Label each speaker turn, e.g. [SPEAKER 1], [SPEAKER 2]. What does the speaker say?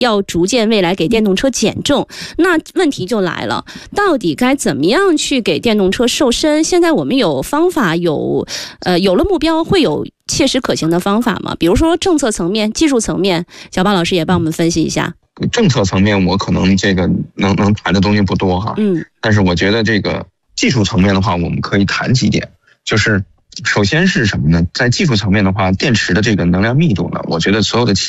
[SPEAKER 1] 要逐渐未来给电动车减重。那问题就来了，到底该怎么样去给电动车瘦身？现在我们有方法，有了目标，会有切实可行的方法吗？比如说政策层面、技术层面，小巴老师也帮我们分析一下。
[SPEAKER 2] 政策层面我可能这个能谈的东西不多哈，但是我觉得这个技术层面的话，我们可以谈几点，就是首先是什么呢？在技术层面的话，电池的这个能量密度呢，我觉得所有的企